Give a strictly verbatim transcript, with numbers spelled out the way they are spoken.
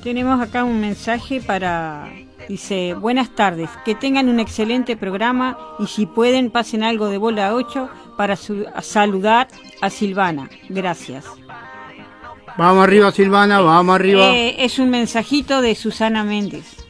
Tenemos acá un mensaje para... Dice, buenas tardes, que tengan un excelente programa y si pueden pasen algo de Bola ocho para su- a saludar a Silvana. Gracias. Vamos arriba, Silvana, vamos arriba. Eh, es un mensajito de Susana Méndez.